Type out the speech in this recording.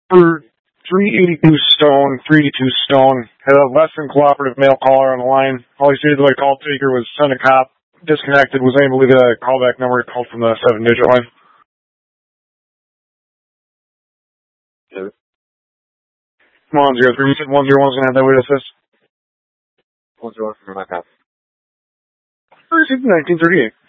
For 382 Stone, had a less than cooperative male caller on the line. All he stated the call taker was send a cop, disconnected, was unable to leave a callback number, called from the 7-digit line. Yeah. 103, 101's gonna have that way to assist. 101 from my path. 1938.